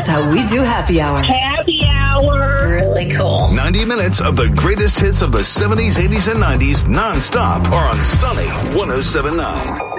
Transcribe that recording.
how we do happy hour. Happy hour. Really cool. 90 minutes of the greatest hits of the 70s, 80s, and 90s nonstop are on Sunny 107.9.